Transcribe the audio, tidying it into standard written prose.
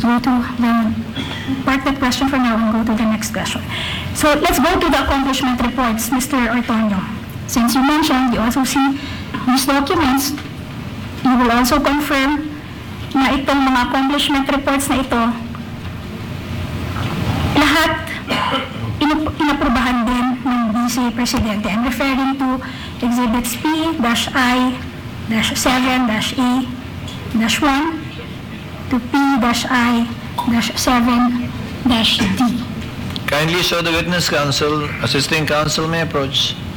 just go to the park that question for now and go to the next question. So let's go to the accomplishment reports, Mr. Ortonio. Since you mentioned, you also see these documents, you will also confirm na itong mga accomplishment reports na ito, lahat inaprubahan din ng BC Presidente. I'm referring to Exhibits P-I-7-A-1 to P-I-7-D. Kindly show the witness, counsel. Assisting counsel may approach.